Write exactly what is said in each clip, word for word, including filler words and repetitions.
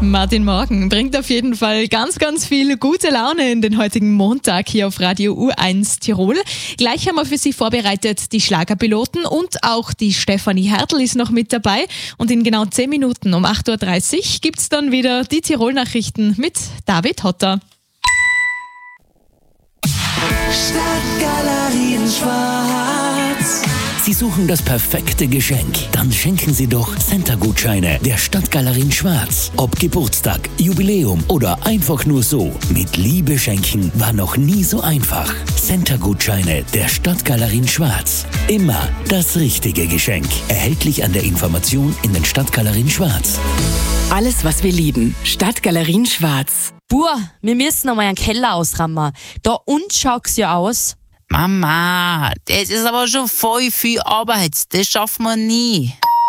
Martin Morgen bringt auf jeden Fall ganz, ganz viel gute Laune in den heutigen Montag hier auf Radio U eins Tirol. Gleich haben wir für Sie vorbereitet die Schlagerpiloten und auch die Stefanie Hertel ist noch mit dabei. Und in genau zehn Minuten um acht Uhr dreißig gibt es dann wieder die Tirol-Nachrichten mit David Hotter. Stadtgalerien Schwarz. Sie suchen das perfekte Geschenk? Dann schenken Sie doch Center-Gutscheine der Stadtgalerien Schwarz. Ob Geburtstag, Jubiläum oder einfach nur so. Mit Liebe schenken war noch nie so einfach. Center-Gutscheine der Stadtgalerien Schwarz. Immer das richtige Geschenk. Erhältlich an der Information in den Stadtgalerien Schwarz. Alles, was wir lieben. Stadtgalerien Schwarz. Buah, wir müssen noch mal einen Keller ausrammen. Da unten schaut's ja aus. Mama, das ist aber schon voll viel Arbeit. Das schaffen wir nie.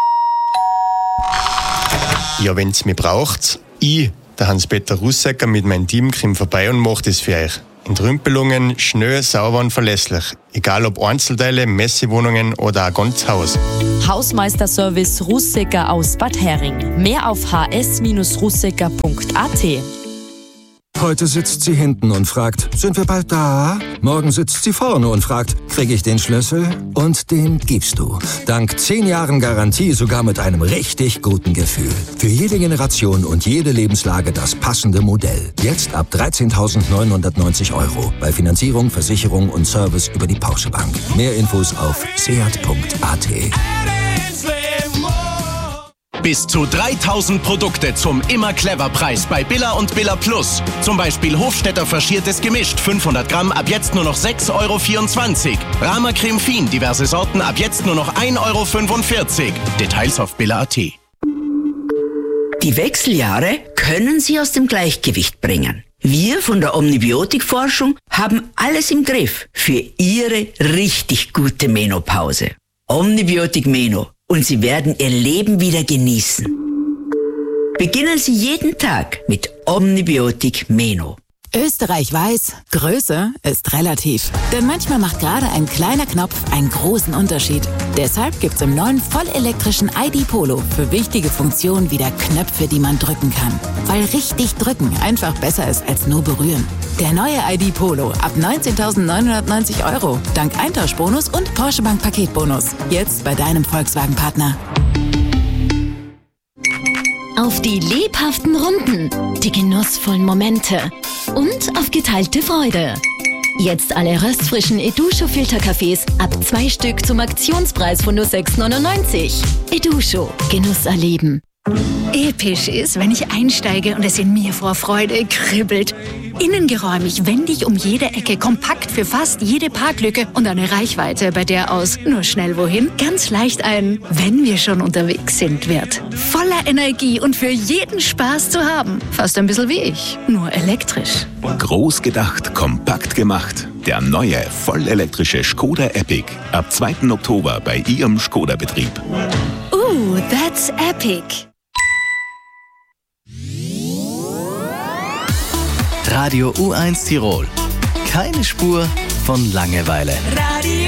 Ja, wenn's mich braucht, ich, der Hans-Peter Russecker mit meinem Team, komme vorbei und mache das für euch. Entrümpelungen schnell, sauber und verlässlich. Egal ob Einzelteile, Messewohnungen oder ein ganzes Haus. Hausmeisterservice Russecker aus Bad Hering. Mehr auf h s russecker punkt a t. Heute sitzt sie hinten und fragt, sind wir bald da? Morgen sitzt sie vorne und fragt, kriege ich den Schlüssel? Und den gibst du. Dank zehn Jahren Garantie sogar mit einem richtig guten Gefühl. Für jede Generation und jede Lebenslage das passende Modell. Jetzt ab dreizehntausendneunhundertneunzig Euro. Bei Finanzierung, Versicherung und Service über die Porsche Bank. Mehr Infos auf seat punkt a t. Bis zu dreitausend Produkte zum Immer-Clever-Preis bei Billa und Billa Plus. Zum Beispiel Hofstetter faschiertes gemischt, fünfhundert Gramm, ab jetzt nur noch sechs Euro vierundzwanzig. Rama Creme Fin, diverse Sorten, ab jetzt nur noch ein Euro fünfundvierzig. Details auf billa punkt a t. Die Wechseljahre können Sie aus dem Gleichgewicht bringen. Wir von der Omnibiotikforschung haben alles im Griff für Ihre richtig gute Menopause. Omnibiotik Meno. Und Sie werden Ihr Leben wieder genießen. Beginnen Sie jeden Tag mit Omnibiotik Meno. Österreich weiß, Größe ist relativ. Denn manchmal macht gerade ein kleiner Knopf einen großen Unterschied. Deshalb gibt's im neuen vollelektrischen I D Polo für wichtige Funktionen wieder Knöpfe, die man drücken kann. Weil richtig drücken einfach besser ist als nur berühren. Der neue I D Polo ab neunzehntausendneunhundertneunzig Euro. Dank Eintauschbonus und Porsche Bank Paketbonus. Jetzt bei deinem Volkswagen-Partner. Auf die lebhaften Runden, die genussvollen Momente und auf geteilte Freude. Jetzt alle röstfrischen Edusho-Filterkaffees ab zwei Stück zum Aktionspreis von nur sechs neunundneunzig. Edusho, Genuss erleben. Episch ist, wenn ich einsteige und es in mir vor Freude kribbelt. Innengeräumig, wendig um jede Ecke, kompakt für fast jede Parklücke und eine Reichweite, bei der aus nur schnell wohin ganz leicht ein wenn wir schon unterwegs sind wird. Voller Energie und für jeden Spaß zu haben. Fast ein bisschen wie ich, nur elektrisch. Groß gedacht, kompakt gemacht. Der neue, vollelektrische Skoda Epic. Ab zweiten Oktober bei Ihrem Skoda-Betrieb. Ooh, that's epic. Radio U eins Tirol. Keine Spur von Langeweile. Radio